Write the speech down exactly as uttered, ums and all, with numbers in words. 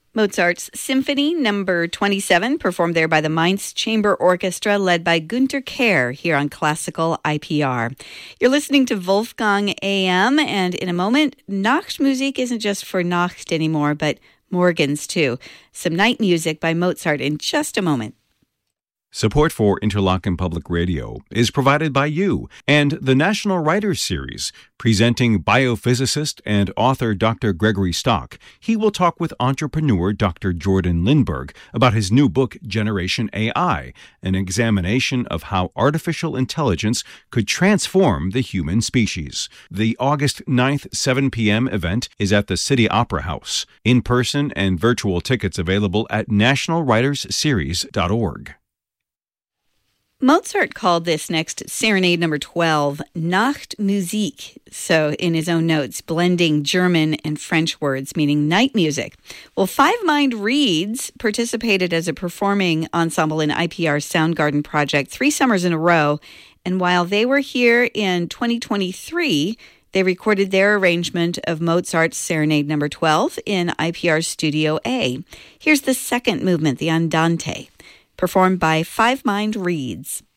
Mozart's Symphony Number twenty-seven, performed there by the Mainz Chamber Orchestra, led by Günter Kerr, here on Classical I P R. You're listening to Wolfgang A M, and in a moment, Nachtmusik isn't just for Nacht anymore, but Morgens too. Some night music by Mozart in just a moment. Support for Interlochen Public Radio is provided by you and the National Writers Series, presenting biophysicist and author Doctor Gregory Stock. He will talk with entrepreneur Doctor Jordan Lindberg about his new book, Generation A I, an examination of how artificial intelligence could transform the human species. The August ninth, seven p.m. event is at the City Opera House. In-person and virtual tickets available at national writers series dot org. Mozart called this next Serenade number twelve Nachtmusik, so in his own notes, blending German and French words, meaning night music. Well, Five Mind Reeds participated as a performing ensemble in I P R's Soundgarden project three summers in a row, and while they were here in twenty twenty-three, they recorded their arrangement of Mozart's Serenade number twelve in I P R's Studio A. Here's the second movement, the Andante, performed by Five Mind Reeds.